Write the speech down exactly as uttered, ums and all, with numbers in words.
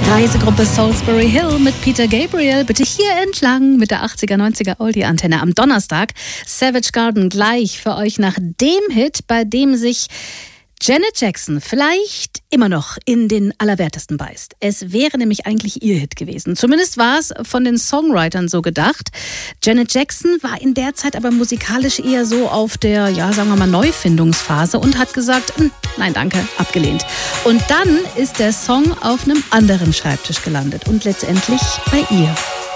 Reisegruppe Salisbury Hill mit Peter Gabriel. Bitte hier entlang mit der achtziger, neunziger Oldie-Antenne am Donnerstag. Savage Garden gleich für euch nach dem Hit, bei dem sich Janet Jackson vielleicht immer noch in den Allerwertesten beißt. Es wäre nämlich eigentlich ihr Hit gewesen. Zumindest war es von den Songwritern so gedacht. Janet Jackson war in der Zeit aber musikalisch eher so auf der, ja, sagen wir mal, Neufindungsphase und hat gesagt, nein, danke, abgelehnt. Und dann ist der Song auf einem anderen Schreibtisch gelandet und letztendlich bei ihr.